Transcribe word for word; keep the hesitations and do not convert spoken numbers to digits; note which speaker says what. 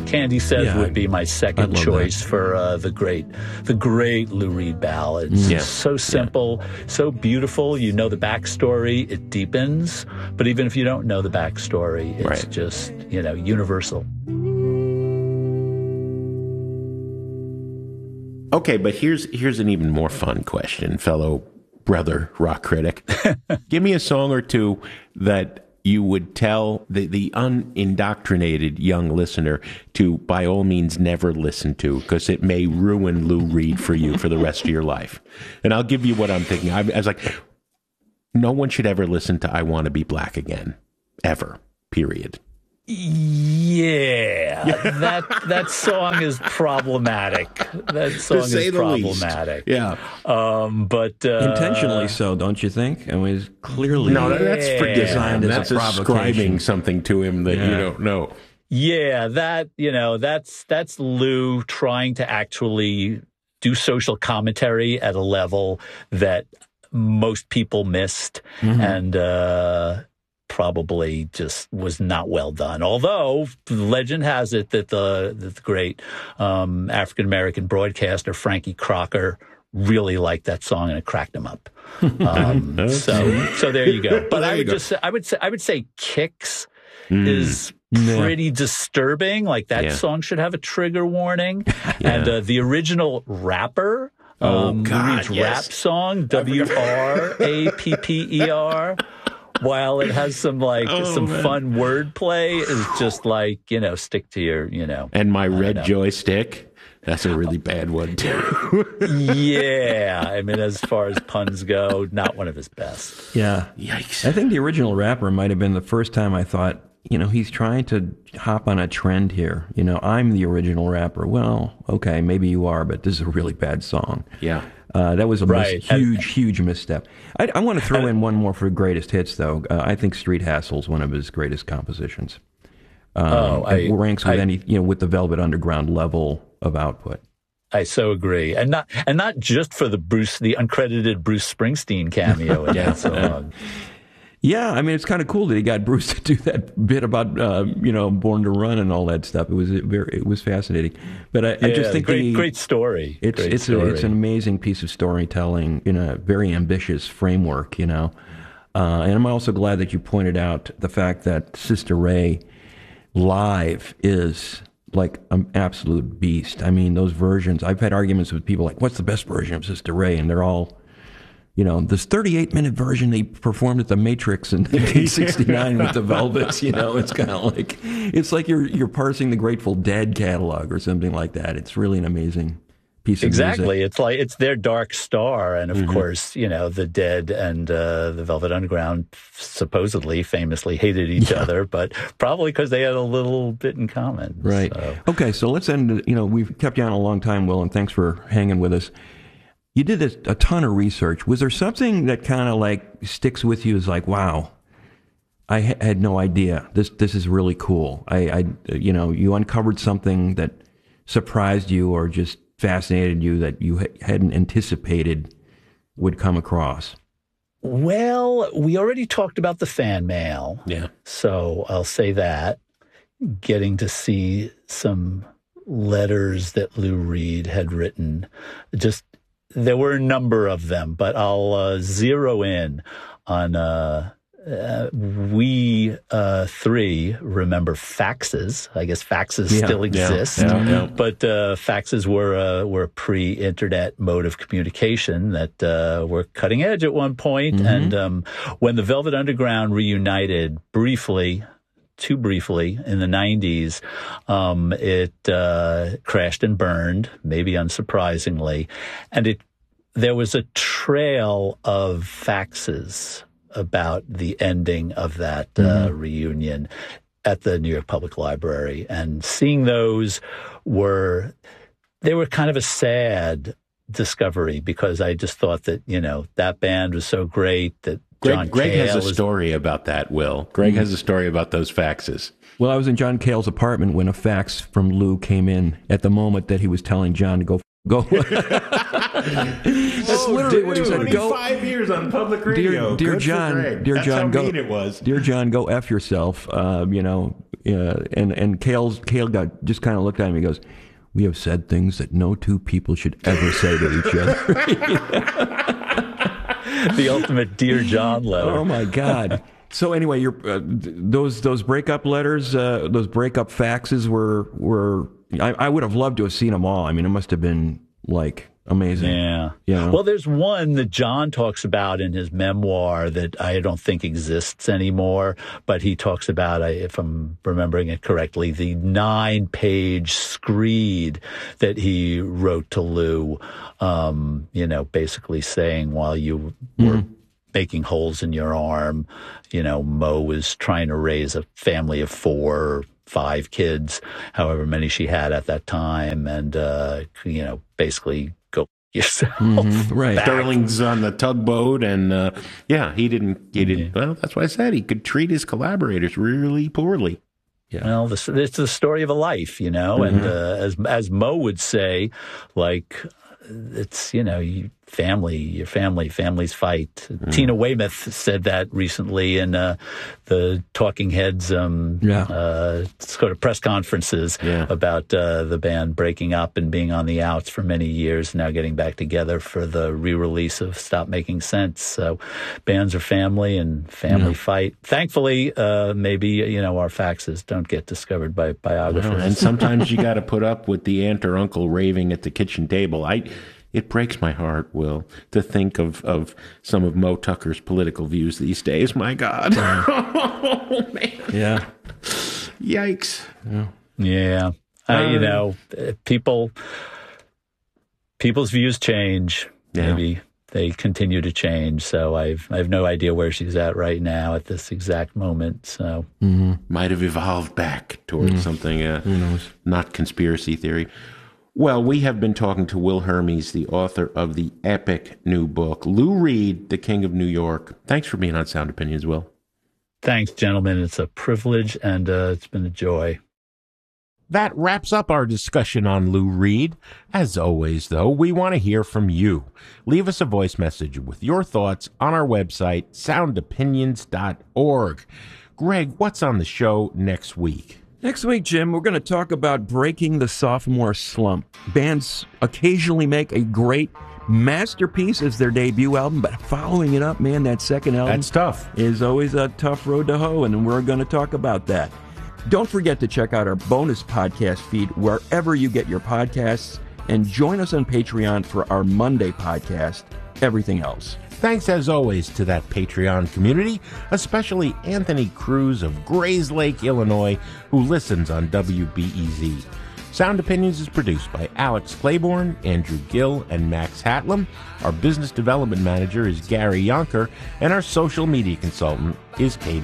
Speaker 1: Candy Says
Speaker 2: Yeah,
Speaker 1: would be my second
Speaker 2: love
Speaker 1: choice
Speaker 2: that.
Speaker 1: for uh, the great, the great Lou Reed ballads.
Speaker 3: Yeah.
Speaker 1: So simple, so beautiful. You know the backstory, it deepens. But even if you don't know the backstory, it's
Speaker 3: Right.
Speaker 1: just, you know, universal.
Speaker 3: Okay, but here's here's an even more fun question, fellow brother rock critic. Give me a song or two that you would tell the, the unindoctrinated young listener to, by all means, never listen to, because it may ruin Lou Reed for you for the rest of your life. And I'll give you what I'm thinking. I, I was like, no one should ever listen to I Want to Be Black Again, ever, period.
Speaker 1: Yeah, that that song is problematic. That song
Speaker 3: To say
Speaker 1: is
Speaker 3: the least.
Speaker 1: problematic.
Speaker 3: Yeah.
Speaker 1: Um, but uh,
Speaker 2: Intentionally so, don't you think? I mean, it's clearly
Speaker 3: No, that- that's
Speaker 1: Yeah.
Speaker 3: forgiven.
Speaker 2: designed as
Speaker 3: That's
Speaker 2: a
Speaker 3: ascribing
Speaker 2: provocation.
Speaker 3: something to him that you
Speaker 2: Yeah.
Speaker 3: don't know.
Speaker 1: Yeah, that, you know, that's that's Lou trying to actually do social commentary at a level that most people missed,
Speaker 2: Mm-hmm.
Speaker 1: and uh, probably just was not well done. Although legend has it that the, that the great um, African American broadcaster Frankie Crocker really liked that song, and it cracked him up. Um, so, so there you go. But
Speaker 3: There
Speaker 1: I
Speaker 3: you
Speaker 1: would
Speaker 3: go.
Speaker 1: just, say, I would say, I would say Kicks is pretty disturbing. Like that
Speaker 3: Yeah.
Speaker 1: song should have a trigger warning. And uh, the original rapper,
Speaker 3: Oh,
Speaker 1: um, Lou
Speaker 3: God,
Speaker 1: Reed's
Speaker 3: yes.
Speaker 1: rap song, W R A P P E R. While it has some like
Speaker 3: Oh,
Speaker 1: some
Speaker 3: man.
Speaker 1: fun wordplay, is just like, you know, stick to your, you know.
Speaker 3: And My Red
Speaker 1: know.
Speaker 3: Joystick, that's a really bad one, too.
Speaker 1: Yeah, I mean, as far as puns go, not one of his best.
Speaker 2: Yeah.
Speaker 3: Yikes.
Speaker 2: I think the original rapper might have been the first time I thought, you know, he's trying to hop on a trend here. You know, I'm the original rapper. Well, okay, maybe you are, but this is a really bad song.
Speaker 3: Yeah.
Speaker 2: Uh, that was a
Speaker 1: Right.
Speaker 2: mis- huge, huge misstep. I, I want to throw in one more for greatest hits, though. Uh, I think Street Hassle is one of his greatest compositions. Um,
Speaker 1: Oh, I-
Speaker 2: it ranks with
Speaker 1: I-
Speaker 2: any, you know, with the Velvet Underground level of output.
Speaker 1: I so agree, and not and not just for the Bruce, the uncredited Bruce Springsteen cameo in that song.
Speaker 2: Yeah, I mean, it's kind of cool that he got Bruce to do that bit about, uh, you know, Born to Run and all that stuff. It was very, it was fascinating. But I, I
Speaker 1: Yeah,
Speaker 2: just think
Speaker 1: great,
Speaker 2: the,
Speaker 1: great story.
Speaker 2: It's
Speaker 1: great
Speaker 2: it's a,
Speaker 1: story.
Speaker 2: it's an amazing piece of storytelling in a very ambitious framework, you know. Uh, and I'm also glad that you pointed out the fact that Sister Ray live is like an absolute beast. I mean, those versions. I've had arguments with people like, "What's the best version of Sister Ray?" And they're all, you know, this thirty-eight minute version they performed at the Matrix in nineteen sixty-nine with the Velvets. You know, it's kind of like it's like you're you're parsing the Grateful Dead catalog or something like that. It's really an amazing piece of
Speaker 1: Exactly.
Speaker 2: music.
Speaker 1: It's like it's their dark star, and of
Speaker 2: Mm-hmm.
Speaker 1: course, you know, the Dead and uh, the Velvet Underground supposedly famously hated each other, but probably because they had a little bit in common.
Speaker 2: Right.
Speaker 1: So.
Speaker 2: Okay, so let's end. You know, we've kept you on a long time, Will, and thanks for hanging with us. You did a, a ton of research. Was there something that kind of like sticks with you as like, wow, I ha- had no idea. This this is really cool. I, I, you know, you uncovered something that surprised you or just fascinated you that you ha- hadn't anticipated would come across.
Speaker 1: Well, we already talked about the fan mail.
Speaker 3: Yeah.
Speaker 1: So I'll say that. Getting to see some letters that Lou Reed had written. Just, there were a number of them, but I'll uh, zero in on, uh, uh, we uh, three remember faxes. I guess faxes
Speaker 2: Yeah,
Speaker 1: still
Speaker 3: yeah,
Speaker 1: exist.
Speaker 3: yeah, yeah.
Speaker 1: But uh, faxes were uh, were a pre-internet mode of communication that uh, were cutting edge at one point.
Speaker 2: Mm-hmm.
Speaker 1: And um, when the Velvet Underground reunited briefly, too briefly, in the nineties, um, it uh, crashed and burned, maybe unsurprisingly, and it there was a trail of faxes about the ending of that uh,
Speaker 2: Mm-hmm.
Speaker 1: reunion at the New York Public Library. And seeing those were, they were kind of a sad discovery because I just thought that, you know, that band was so great that John
Speaker 3: Greg, Greg has
Speaker 1: Cale
Speaker 3: a
Speaker 1: was-
Speaker 3: story about that, Will. Greg has a story about those faxes.
Speaker 2: Well, I was in John Cale's apartment when a fax from Lou came in at the moment that he was telling John to go go. That's literally what he said. Go,
Speaker 3: twenty-five years on public
Speaker 2: dear,
Speaker 3: radio.
Speaker 2: dear
Speaker 3: Good for
Speaker 2: John,
Speaker 3: Greg.
Speaker 2: dear
Speaker 3: That's
Speaker 2: John,
Speaker 3: how
Speaker 2: go,
Speaker 3: mean it was.
Speaker 2: dear John, go f yourself. Uh, you know, uh, and and Cale's, Cale got just kind of looked at him. He goes, "We have said things that no two people should ever say to each other."
Speaker 1: The ultimate Dear John letter.
Speaker 2: Oh my God! So anyway, you're, uh, those those breakup letters, uh, those breakup faxes were were. I, I would have loved to have seen them all. I mean, it must have been like amazing.
Speaker 1: Yeah.
Speaker 2: You know?
Speaker 1: Well, there's one that John talks about in his memoir that I don't think exists anymore, but he talks about, if I'm remembering it correctly, the nine-page screed that he wrote to Lou, um, you know, basically saying while you were mm-hmm. making holes in your arm, you know, Mo was trying to raise a family of four, five kids, however many she had at that time, and, uh, you know, basically go yourself.
Speaker 2: Mm-hmm, right.
Speaker 3: Sterling's on the tugboat, and, uh, yeah, he didn't, he didn't, yeah. Well, that's what I said. He could treat his collaborators really poorly.
Speaker 1: Yeah. Well, this, it's the story of a life, you know, mm-hmm. and uh, as as Mo would say, like, it's, you know, you, family, your family, families fight. Mm. Tina Weymouth said that recently in uh, the Talking Heads um,
Speaker 2: yeah.
Speaker 1: uh, sort of press conferences
Speaker 3: yeah.
Speaker 1: about uh, the band breaking up and being on the outs for many years, now getting back together for the re-release of Stop Making Sense. So bands are family and family yeah. fight. Thankfully, uh, maybe, you know, our faxes don't get discovered by biographers.
Speaker 3: Well, and sometimes you got to put up with the aunt or uncle raving at the kitchen table. I... It breaks my heart, Will, to think of, of some of Mo Tucker's political views these days. My God.
Speaker 2: Yeah.
Speaker 3: Oh, man.
Speaker 2: Yeah.
Speaker 3: Yikes.
Speaker 2: Yeah.
Speaker 1: Yeah. Uh, you know, people, people's views change.
Speaker 3: Yeah.
Speaker 1: Maybe they continue to change. So I've, I have no idea where she's at right now at this exact moment. So
Speaker 2: mm-hmm.
Speaker 3: might have evolved back towards mm-hmm. something, uh,
Speaker 2: who knows?
Speaker 3: Not conspiracy theory. Well, we have been talking to Will Hermes, the author of the epic new book, Lou Reed, The King of New York. Thanks for being on Sound Opinions, Will.
Speaker 1: Thanks, gentlemen. It's a privilege, and uh, it's been a joy.
Speaker 3: That wraps up our discussion on Lou Reed. As always, though, we want to hear from you. Leave us a voice message with your thoughts on our website, sound opinions dot org. Greg, what's on the show next week?
Speaker 2: Next week, Jim, we're going to talk about breaking the sophomore slump. Bands occasionally make a great masterpiece as their debut album, but following it up, man, that second album
Speaker 3: That's tough.
Speaker 2: is always a tough road to hoe, and we're going to talk about that. Don't forget to check out our bonus podcast feed wherever you get your podcasts, and join us on Patreon for our Monday podcast, Everything Else.
Speaker 3: Thanks, as always, to that Patreon community, especially Anthony Cruz of Grays Lake, Illinois, who listens on W B E Z. Sound Opinions is produced by Alex Claiborne, Andrew Gill, and Max Hatlam. Our business development manager is Gary Yonker, and our social media consultant is Katie